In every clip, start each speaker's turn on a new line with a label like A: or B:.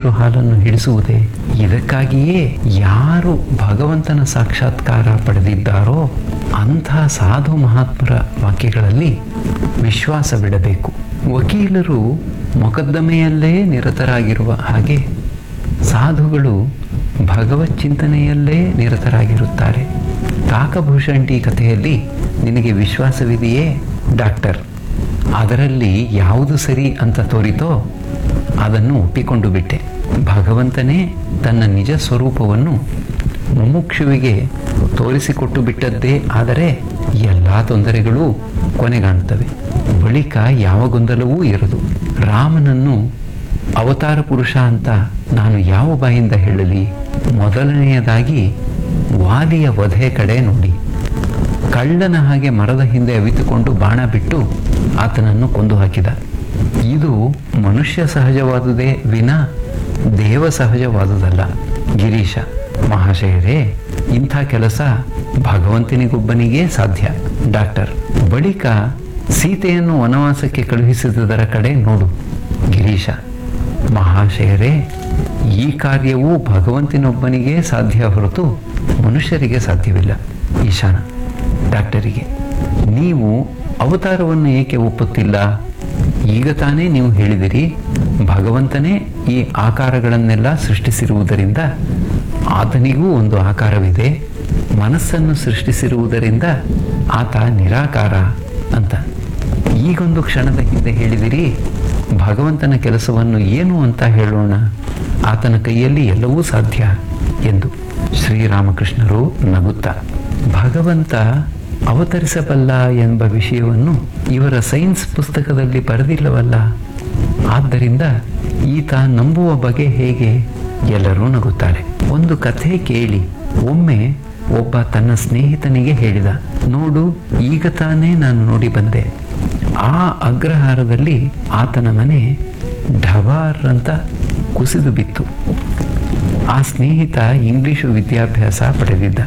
A: ಹಾಲನ್ನು ಹಿಡಿಸುವುದೇ? ಇದಕ್ಕಾಗಿಯೇ ಯಾರು ಭಗವಂತನ ಸಾಕ್ಷಾತ್ಕಾರ ಪಡೆದಿದ್ದಾರೋ ಅಂಥ ಸಾಧು ಮಹಾತ್ಮರ ವಾಕ್ಯಗಳಲ್ಲಿ ವಿಶ್ವಾಸವಿಡಬೇಕು. ವಕೀಲರು ಮೊಕದ್ದಮೆಯಲ್ಲೇ ನಿರತರಾಗಿರುವ ಹಾಗೆ ಸಾಧುಗಳು ಭಗವತ್ ಚಿಂತನೆಯಲ್ಲೇ ನಿರತರಾಗಿರುತ್ತಾರೆ. ಕಾಕಭೂಷಣಿ ಕಥೆಯಲ್ಲಿ ನಿನಗೆ ವಿಶ್ವಾಸವಿದೆಯೇ ಡಾಕ್ಟರ್? ಅದರಲ್ಲಿ ಯಾವುದು ಸರಿ ಅಂತ ತೋರಿತೋ ಅದನ್ನು ಒಪ್ಪಿಕೊಂಡು ಬಿಟ್ಟೆ. ಭಗವಂತನೇ ತನ್ನ ನಿಜ ಸ್ವರೂಪವನ್ನು ಮುಮುಕ್ಷುವಿಗೆ ತೋರಿಸಿಕೊಟ್ಟು ಬಿಟ್ಟದ್ದೇ ಆದರೆ ಎಲ್ಲ ತೊಂದರೆಗಳೂ ಕೊನೆಗಾಣುತ್ತವೆ. ಬಳಿಕ ಯಾವ ಗೊಂದಲವೂ ಇರದು. ರಾಮನನ್ನು ಅವತಾರ ಪುರುಷ ಅಂತ ನಾನು ಯಾವ ಬಾಯಿಂದ ಹೇಳಲಿ? ಮೊದಲನೆಯದಾಗಿ ವಾಲಿಯ ವಧೆ ಕಡೆ ನೋಡಿ. ಕಳ್ಳನ ಹಾಗೆ ಮರದ ಹಿಂದೆ ಅವಿತುಕೊಂಡು ಬಾಣ ಬಿಟ್ಟು ಆತನನ್ನು ಕೊಂದು ಹಾಕಿದ. ಇದು ಮನುಷ್ಯ ಸಹಜವಾದುದೇ ವಿನಾ ದೇವ ಸಹಜವಾದುದಲ್ಲ. ಗಿರೀಶ ಮಹಾಶಯರೇ, ಇಂಥ ಕೆಲಸ ಭಗವಂತನಿಗೊಬ್ಬನಿಗೇ ಸಾಧ್ಯ. ಡಾಕ್ಟರ್ ಬಳಿಕ ಸೀತೆಯನ್ನು ವನವಾಸಕ್ಕೆ ಕಳುಹಿಸಿದುದರ ಕಡೆ ನೋಡು. ಗಿರೀಶ ಮಹಾಶಯರೇ, ಈ ಕಾರ್ಯವೂ ಭಗವಂತನೊಬ್ಬನಿಗೆ ಸಾಧ್ಯ ಹೊರತು ಮನುಷ್ಯರಿಗೆ ಸಾಧ್ಯವಿಲ್ಲ. ಈಶಾನ ಡಾಕ್ಟರಿಗೆ, ನೀವು ಅವತಾರವನ್ನು ಏಕೆ ಒಪ್ಪುತ್ತಿಲ್ಲ? ಈಗ ತಾನೇ ನೀವು ಹೇಳಿದಿರಿ ಭಗವಂತನೇ ಈ ಆಕಾರಗಳನ್ನೆಲ್ಲ ಸೃಷ್ಟಿಸಿರುವುದರಿಂದ ಆತನಿಗೂ ಒಂದು ಆಕಾರವಿದೆ, ಮನಸ್ಸನ್ನು ಸೃಷ್ಟಿಸಿರುವುದರಿಂದ ಆತ ನಿರಾಕಾರ ಅಂತ. ಈಗೊಂದು ಕ್ಷಣದ ಹಿಂದೆ ಹೇಳಿದಿರಿ ಭಗವಂತನ ಕೆಲಸವನ್ನು ಏನು ಅಂತ ಹೇಳೋಣ, ಆತನ ಕೈಯಲ್ಲಿ ಎಲ್ಲವೂ ಸಾಧ್ಯ ಎಂದು. ಶ್ರೀರಾಮಕೃಷ್ಣರು ನಗುತ್ತಾ, ಭಗವಂತ ಅವತರಿಸಬಲ್ಲ ಎಂಬ ವಿಷಯವನ್ನು ಇವರ ಸೈನ್ಸ್ ಪುಸ್ತಕದಲ್ಲಿ ಬರೆದಿಲ್ಲವಲ್ಲ, ಆದ್ದರಿಂದ ಈತ ನಂಬುವ ಬಗೆ ಹೇಗೆ? ಎಲ್ಲರೂ ನಗುತ್ತಾರೆ. ಒಂದು ಕಥೆ ಕೇಳಿ. ಒಮ್ಮೆ ಒಬ್ಬ ತನ್ನ ಸ್ನೇಹಿತನಿಗೆ ಹೇಳಿದ, ನೋಡು ಈಗ ತಾನೇ ನಾನು ನೋಡಿ ಬಂದೆ, ಆ ಅಗ್ರಹಾರದಲ್ಲಿ ಆತನ ಮನೆ ಢವಾರ್ ಅಂತ ಕುಸಿದು ಬಿತ್ತು. ಆ ಸ್ನೇಹಿತ ಇಂಗ್ಲಿಷು ವಿದ್ಯಾಭ್ಯಾಸ ಪಡೆದಿದ್ದ.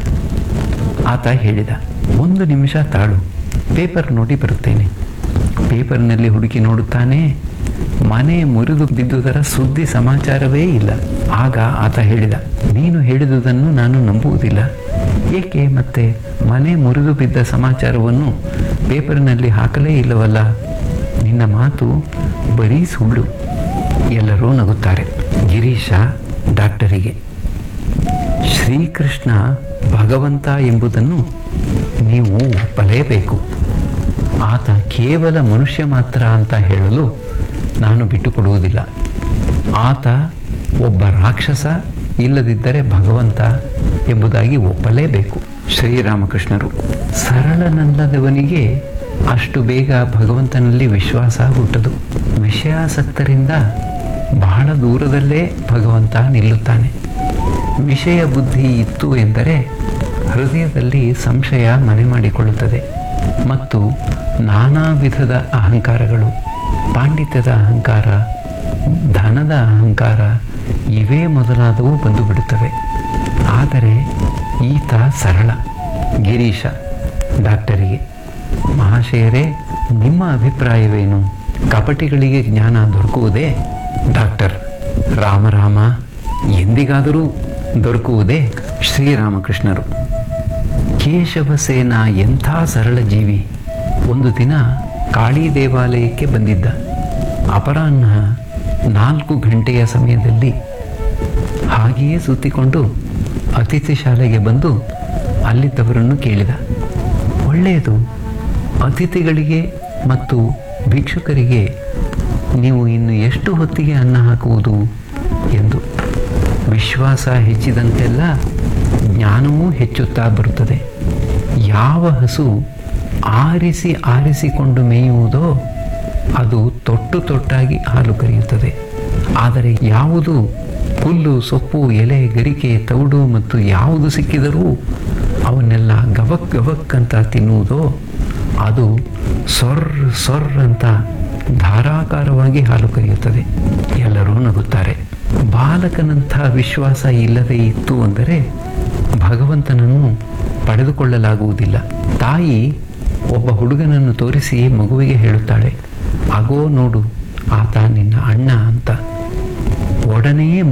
A: ಆತ ಹೇಳಿದ, ಒಂದು ನಿಮಿಷ ತಾಳು, ಪೇಪರ್ ನೋಡಿ ಬರುತ್ತೇನೆ. ಪೇಪರ್ನಲ್ಲಿ ಹುಡುಕಿ ನೋಡುತ್ತಾನೆ, ಮನೆ ಮುರಿದು ಬಿದ್ದುದರ ಸುದ್ದಿ ಸಮಾಚಾರವೇ ಇಲ್ಲ. ಆಗ ಆತ ಹೇಳಿದ, ನೀನು ಹೇಳಿದುದನ್ನು ನಾನು ನಂಬುವುದಿಲ್ಲ. ಏಕೆ? ಮತ್ತೆ ಮನೆ ಮುರಿದು ಬಿದ್ದ ಸಮಾಚಾರವನ್ನು ಪೇಪರ್ನಲ್ಲಿ ಹಾಕಲೇ ಇಲ್ಲವಲ್ಲ, ನಿನ್ನ ಮಾತು ಬರೀ ಸುಳ್ಳು. ಎಲ್ಲರೂ ನಗುತ್ತಾರೆ. ಗಿರೀಶ ಡಾಕ್ಟರಿಗೆ, ಶ್ರೀಕೃಷ್ಣ ಭಗವಂತ ಎಂಬುದನ್ನು ನೀವು ಒಪ್ಪಲೇಬೇಕು. ಆತ ಕೇವಲ ಮನುಷ್ಯ ಮಾತ್ರ ಅಂತ ಹೇಳಲು ನಾನು ಬಿಟ್ಟುಕೊಡುವುದಿಲ್ಲ. ಆತ ಒಬ್ಬ ರಾಕ್ಷಸ, ಇಲ್ಲದಿದ್ದರೆ ಭಗವಂತ ಎಂಬುದಾಗಿ ಒಪ್ಪಲೇಬೇಕು. ಶ್ರೀರಾಮಕೃಷ್ಣರು, ಸರಳನಲ್ಲದವನಿಗೆ ಅಷ್ಟು ಬೇಗ ಭಗವಂತನಲ್ಲಿ ವಿಶ್ವಾಸ ಹುಟ್ಟದು. ವಿಷಯಾಸಕ್ತರಿಂದ ಬಹಳ ದೂರದಲ್ಲೇ ಭಗವಂತ ನಿಲ್ಲುತ್ತಾನೆ. ವಿಷಯ ಬುದ್ಧಿ ಇತ್ತು ಎಂದರೆ ಹೃದಯದಲ್ಲಿ ಸಂಶಯ ಮನೆ ಮಾಡಿಕೊಳ್ಳುತ್ತದೆ ಮತ್ತು ನಾನಾ ವಿಧದ ಅಹಂಕಾರಗಳು, ಪಾಂಡಿತ್ಯದ ಅಹಂಕಾರ, ಧನದ ಅಹಂಕಾರ ಇವೇ ಮೊದಲಾದವು ಬಂದು ಬಿಡುತ್ತವೆ. ಆದರೆ ಈತ ಸರಳ. ಗಿರೀಶ ಡಾಕ್ಟರಿಗೆ, ಮಹಾಶಯರೇ, ನಿಮ್ಮ ಅಭಿಪ್ರಾಯವೇನು? ಕಪಟಿಗಳಿಗೆ ಜ್ಞಾನ ದೊರಕುವುದೇ? ಡಾಕ್ಟರ್, ರಾಮ ಎಂದಿಗಾದರೂ ದೊರಕುವುದೇ? ಶ್ರೀರಾಮಕೃಷ್ಣರು, ಕೇಶವಸೇನ ಎಂಥ ಸರಳ ಜೀವಿ. ಒಂದು ದಿನ ಕಾಳಿ ದೇವಾಲಯಕ್ಕೆ ಬಂದಿದ್ದ. ಅಪರಾಹ್ನ 4 ಗಂಟೆಯ ಸಮಯದಲ್ಲಿ ಹಾಗೆಯೇ ಸುತ್ತಿಕೊಂಡು ಅತಿಥಿ ಶಾಲೆಗೆ ಬಂದು ಅಲ್ಲಿದ್ದವರನ್ನು ಕೇಳಿದ, ಒಳ್ಳೆಯದು, ಅತಿಥಿಗಳಿಗೆ ಮತ್ತು ಭಿಕ್ಷುಕರಿಗೆ ನೀವು ಇನ್ನು ಎಷ್ಟು ಹೊತ್ತಿಗೆ ಅನ್ನ ಹಾಕುವುದು ಎಂದು. ವಿಶ್ವಾಸ ಹೆಚ್ಚಿದಂತೆಲ್ಲ ಜ್ಞಾನವೂ ಹೆಚ್ಚುತ್ತಾ ಬರುತ್ತದೆ. ಯಾವ ಹಸು ಆರಿಸಿಕೊಂಡು ಮೇಯುವುದೋ ಅದು ತೊಟ್ಟಾಗಿ ಹಾಲು ಕರೆಯುತ್ತದೆ. ಆದರೆ ಯಾವುದು ಹುಲ್ಲು, ಸೊಪ್ಪು, ಎಲೆ, ಗರಿಕೆ, ತೌಡು ಮತ್ತು ಯಾವುದು ಸಿಕ್ಕಿದರೂ ಅವನ್ನೆಲ್ಲ ಗವಕ್ ಅಂತ ತಿನ್ನುವುದೋ ಅದು ಸೊರ್ ಅಂತ ಧಾರಾಕಾರವಾಗಿ ಹಾಲು ಕರೆಯುತ್ತದೆ. ಎಲ್ಲರೂ ನಗುತ್ತಾರೆ. ಬಾಲಕನಂಥ ವಿಶ್ವಾಸ ಇಲ್ಲದೆ ಇತ್ತು ಅಂದರೆ ಭಗವಂತನನ್ನು ಪಡೆದುಕೊಳ್ಳಲಾಗುವುದಿಲ್ಲ. ತಾಯಿ ಒಬ್ಬ ಹುಡುಗನನ್ನು ತೋರಿಸಿ ಮಗುವಿಗೆ ಹೇಳುತ್ತಾಳೆ, ಆಗೋ ನೋಡು, ಆತ ನಿನ್ನ ಅಣ್ಣ ಅಂತ. ಒಡನೆಯೇ